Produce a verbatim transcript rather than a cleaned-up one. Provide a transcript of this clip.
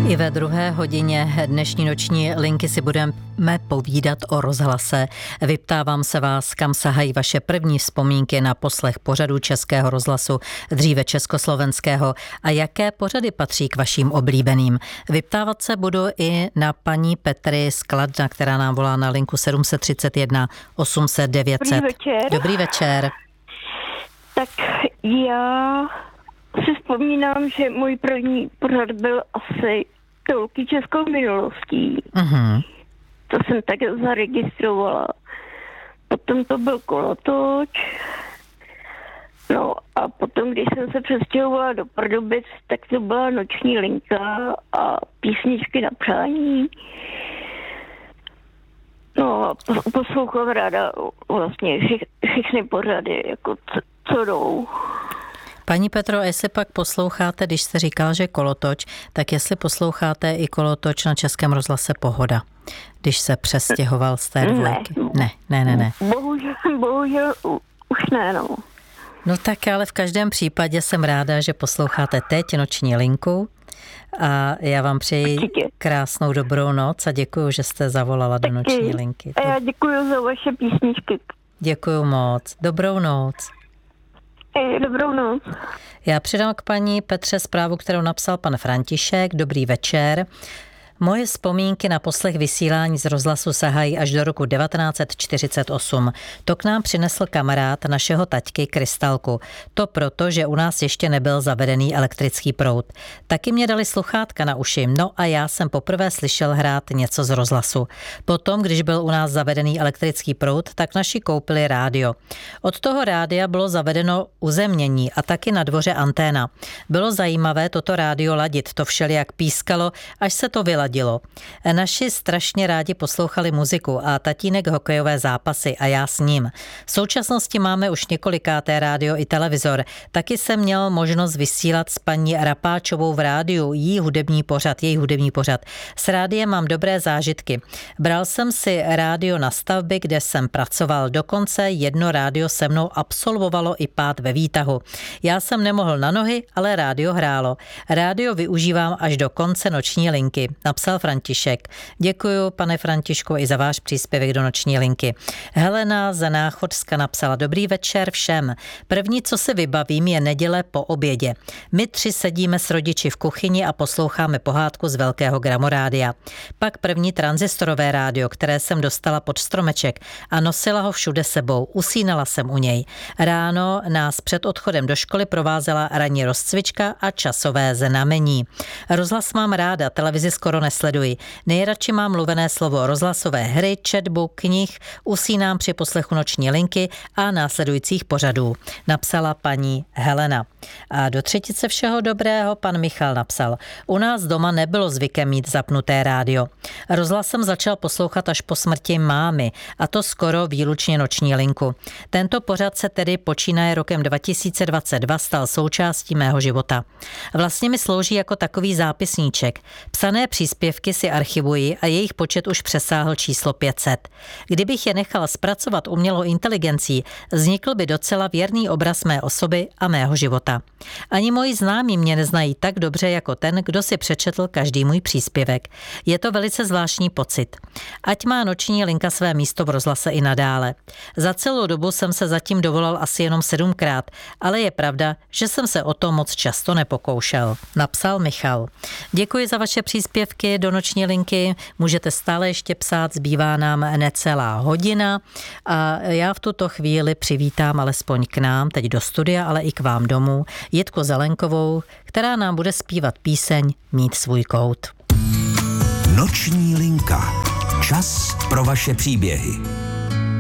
I ve druhé hodině dnešní noční linky si budeme povídat o rozhlase. Vyptávám se vás, kam sahají vaše první vzpomínky na poslech pořadů Českého rozhlasu, dříve československého, a jaké pořady patří k vašim oblíbeným. Vyptávat se budu i na paní Petry z Kladna, která nám volá na linku sedm set třicet jedna osm set devět set. Dobrý večer. Dobrý večer. Tak já si vzpomínám, že můj první pořad byl asi Toulky českou minulostí. Uh-huh. To jsem tak zaregistrovala. Potom to byl Kolotoč. No a potom, když jsem se přestěhovala do Pardubic, tak to byla Noční linka a písničky na přání. No a poslouchám ráda vlastně všich, všechny pořady, jako co, co jdou. Paní Petro, jestli pak posloucháte, když jste říkal, že Kolotoč, tak jestli posloucháte i Kolotoč na Českém rozhlase Pohoda, když se přestěhoval z té dvojky? Ne, ne, ne, ne. Bohužel, bohužel už ne, no. No tak ale v každém případě jsem ráda, že posloucháte teď Noční linku a já vám přeji krásnou dobrou noc a děkuju, že jste zavolala do Noční linky. A já děkuju za vaše písničky. Děkuju moc. Dobrou noc. Dobrou noc. Já přidám k paní Petře zprávu, kterou napsal pan František. Dobrý večer. Moje vzpomínky na poslech vysílání z rozhlasu sahají až do roku devatenáct set čtyřicet osm. To k nám přinesl kamarád našeho taťky Krystalku. To proto, že u nás ještě nebyl zavedený elektrický proud. Taky mě dali sluchátka na uši, no a já jsem poprvé slyšel hrát něco z rozhlasu. Potom, když byl u nás zavedený elektrický proud, tak naši koupili rádio. Od toho rádia bylo zavedeno uzemnění a taky na dvoře anténa. Bylo zajímavé toto rádio ladit, to všelijak pískalo, až se to vyladilo. Naši strašně rádi poslouchali muziku a tatínek hokejové zápasy a já s ním. V současnosti máme už několikáté rádio i televizor. Taky jsem měl možnost vysílat s paní Rapáčovou v rádiu jí hudební pořad, její hudební pořad. S rádiem mám dobré zážitky. Bral jsem si rádio na stavby, kde jsem pracoval. Dokonce jedno rádio se mnou absolvovalo i pád ve výtahu. Já jsem nemohl na nohy, ale rádio hrálo. Rádio využívám až do konce Noční linky. Napsal František. Děkuju, pane Františku, i za váš příspěvek do Noční linky. Helena z Náchodska napsala: Dobrý večer všem. První, co si vybavím, je neděle po obědě. My tři sedíme s rodiči v kuchyni a posloucháme pohádku z velkého gramorádia. Pak první tranzistorové rádio, které jsem dostala pod stromeček a nosila ho všude sebou. Usínala jsem u něj. Ráno nás před odchodem do školy provázela ranní rozcvička a časové znamení. Rozhlas mám ráda, televizi skoro nesleduji. Nejradši mám mluvené slovo, rozhlasové hry, četbu, knih, usínám při poslechu Noční linky a následujících pořadů, napsala paní Helena. A do třetice všeho dobrého pan Michal napsal: U nás doma nebylo zvykem mít zapnuté rádio. Rozhlas jsem začal poslouchat až po smrti mámy, a to skoro výlučně Noční linku. Tento pořad se tedy počínaje rokem dva tisíce dvacet dva stal součástí mého života. Vlastně mi slouží jako takový zápisníček. Psané příspěvky si archivuji a jejich počet už přesáhl číslo pět set. Kdybych je nechala zpracovat umělou inteligencí, vznikl by docela věrný obraz mé osoby a mého života. Ani moji známí mě neznají tak dobře jako ten, kdo si přečetl každý můj příspěvek. Je to velice zvláštní pocit. Ať má Noční linka své místo v rozhlase i nadále. Za celou dobu jsem se zatím dovolal asi jenom sedmkrát, ale je pravda, že jsem se o to moc často nepokoušel, napsal Michal. Děkuji za vaše příspěvky do Noční linky. Můžete stále ještě psát, zbývá nám necelá hodina a já v tuto chvíli přivítám alespoň k nám, teď do studia, ale i k vám domů, Jitku Zelenkovou, která nám bude zpívat píseň Mít svůj kout. Noční linka. Čas pro vaše příběhy.